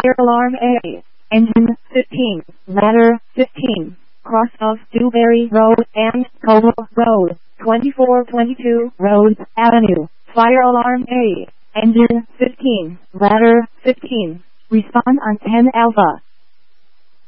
Fire alarm A. Engine 15. Ladder 15. Cross of Dewberry Road and Cobble Road. 2422 Rose Avenue. Fire alarm A. Engine 15. Ladder 15. Respond on 10 Alpha.